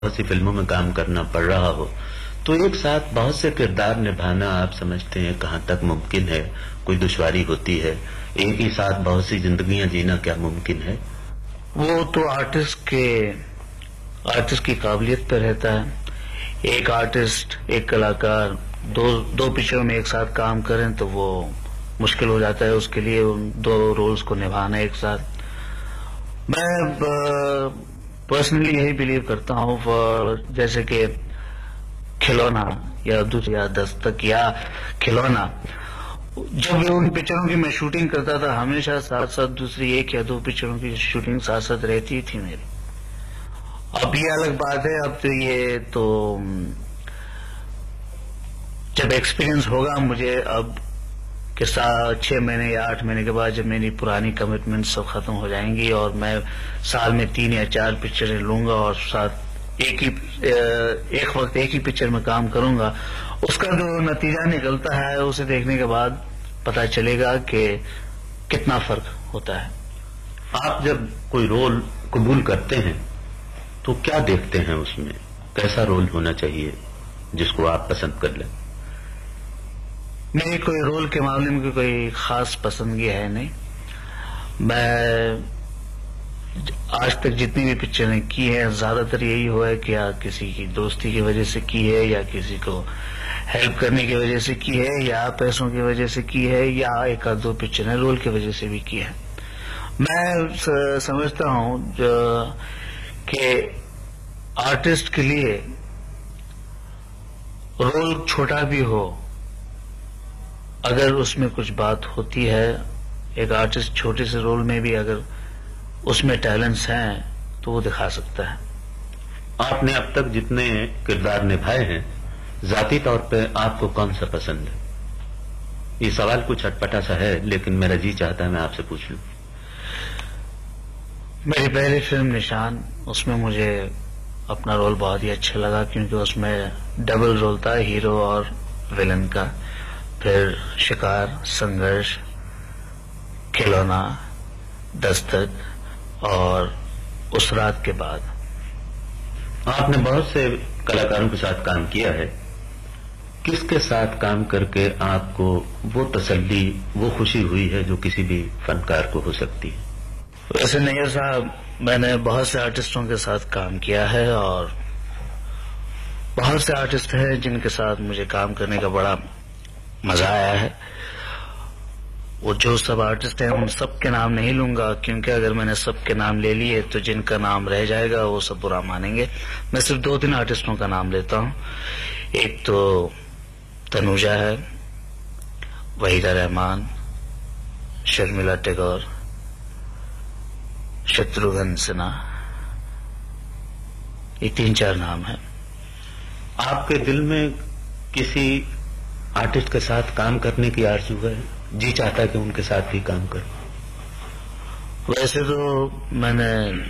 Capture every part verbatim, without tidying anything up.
बहुत सी फिल्मों में काम करना पड़ रहा हो, तो एक साथ बहुत से किरदार निभाना आप समझते हैं कहाँ तक मुमकिन है? कोई दुश्वारी होती है? एक ही साथ बहुत सी जिंदगियां जीना क्या मुमकिन है? वो तो आर्टिस्ट के आर्टिस्ट की काबिलियत पर रहता है। एक आर्टिस्ट, एक कलाकार दो दो पिक्चरों में एक साथ काम करें तो वो मुश्किल हो जाता है उसके लिए, उन दो रोल्स को निभाना एक साथ। मैं पर्सनली यही बिलीव करता हूँ, जैसे कि खिलौना या दूसरी या दस्तक या खिलौना, जब भी उन पिक्चरों की मैं शूटिंग करता था हमेशा साथ साथ दूसरी एक या दो पिक्चरों की शूटिंग साथ साथ रहती थी मेरी। अब ये अलग बात है, अब तो ये तो जब एक्सपीरियंस होगा मुझे, अब के साथ छह महीने या आठ महीने के बाद जब मेरी पुरानी कमिटमेंट सब खत्म हो जाएंगी और मैं साल में तीन या चार पिक्चरें लूंगा और साथ एक ही एक वक्त एक ही पिक्चर में काम करूंगा, उसका जो नतीजा निकलता है उसे देखने के बाद पता चलेगा कि कितना फर्क होता है। आप जब कोई रोल कबूल करते हैं तो क्या देखते हैं उसमें? कैसा रोल होना चाहिए जिसको आप पसंद कर लें? मेरी कोई रोल के मामले में कोई खास पसंदगी है नहीं। मैं आज तक जितनी भी पिक्चरें की हैं ज्यादातर यही हुआ है कि या किसी की दोस्ती की वजह से की है, या किसी को हेल्प करने की वजह से की है, या पैसों की वजह से की है, या एक आध दो पिक्चरें रोल की वजह से भी की है। मैं समझता हूं कि आर्टिस्ट के लिए रोल छोटा भी हो, अगर उसमें कुछ बात होती है, एक आर्टिस्ट छोटे से रोल में भी अगर उसमें टैलेंट्स हैं तो वो दिखा सकता है। आपने अब तक जितने किरदार निभाए हैं, जाती तौर पे आपको कौन सा पसंद है? ये सवाल कुछ अटपटा सा है लेकिन मेरा जी चाहता है मैं आपसे पूछ लूं। मेरी पहली फिल्म निशान, उसमें मुझे अपना रोल बहुत ही अच्छा लगा क्योंकि उसमें डबल रोल था, हीरो और विलन का। फिर शिकार, संघर्ष, खिलौना, दस्तक और उस रात के बाद। आपने बहुत से कलाकारों के साथ काम किया है, किसके साथ काम करके आपको वो तसल्ली, वो खुशी हुई है जो किसी भी फनकार को हो सकती है? वैसे नैयर साहब, मैंने बहुत से आर्टिस्टों के साथ काम किया है और बहुत से आर्टिस्ट हैं जिनके साथ मुझे काम करने का बड़ा मजा आया है। वो जो सब आर्टिस्ट हैं उन सब के नाम नहीं लूंगा क्योंकि अगर मैंने सब के नाम ले लिए तो जिनका नाम रह जाएगा वो सब बुरा मानेंगे। मैं सिर्फ दो तीन आर्टिस्टों का नाम लेता हूँ। एक तो तनुजा है, वहीदा रहमान, शर्मिला टैगोर, शत्रुघ्न सिन्हा, ये तीन चार नाम है। आपके दिल में किसी आर्टिस्ट के साथ काम करने की आरज़ू है? जी चाहता है कि उनके साथ भी काम करूं? वैसे तो मैंने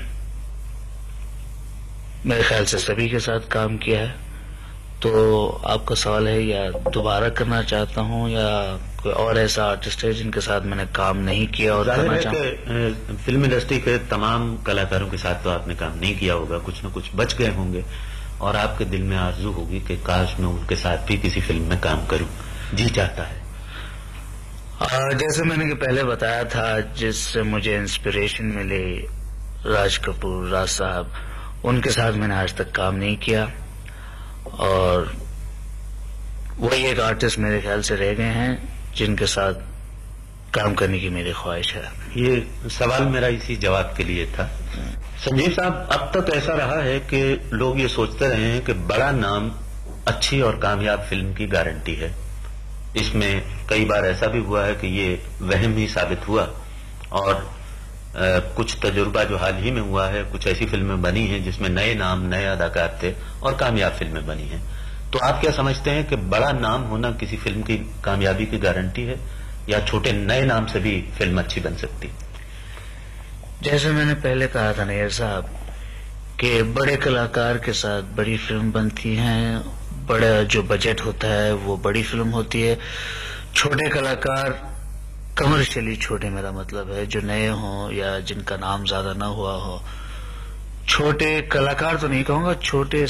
मेरे ख्याल से सभी के साथ काम किया है। तो आपका सवाल है या दोबारा करना चाहता हूं या कोई और ऐसा आर्टिस्ट है जिनके साथ मैंने काम नहीं किया और करना चाहता? फिल्म इंडस्ट्री के तमाम कलाकारों के साथ तो आपने काम नहीं किया होगा, कुछ न कुछ बच गए होंगे और आपके दिल में आरज़ू होगी कि काश मैं उनके साथ भी किसी फिल्म में काम करूं, जी चाहता है। आ, जैसे मैंने कि पहले बताया था, जिससे मुझे इंस्पिरेशन मिली, राज कपूर, राज साहब, उनके साथ मैंने आज तक काम नहीं किया और वही एक आर्टिस्ट मेरे ख्याल से रह गए हैं जिनके साथ काम करने की मेरी ख्वाहिश है। ये सवाल मेरा इसी जवाब के लिए था। संजीव साहब, अब तक ऐसा रहा है कि लोग ये सोचते रहे हैं कि बड़ा नाम अच्छी और कामयाब फिल्म की गारंटी है। इसमें कई बार ऐसा भी हुआ है कि ये वहम ही साबित हुआ और आ, कुछ तजुर्बा जो हाल ही में हुआ है, कुछ ऐसी फिल्में बनी हैं जिसमें नए नाम, नए अदाकार थे और कामयाब फिल्में बनी हैं। तो आप क्या समझते हैं कि बड़ा नाम होना किसी फिल्म की कामयाबी की गारंटी है या छोटे नए नाम से भी फिल्म अच्छी बन सकती? जैसे मैंने पहले कहा था नैयर साहब कि बड़े कलाकार के साथ बड़ी फिल्म बनती हैं, बड़ा जो बजट होता है वो बड़ी फिल्म होती है। छोटे कलाकार, कमर्शियली छोटे मेरा मतलब है, जो नए हों या जिनका नाम ज्यादा ना हुआ हो, छोटे कलाकार तो नहीं कहूंगा, छोटे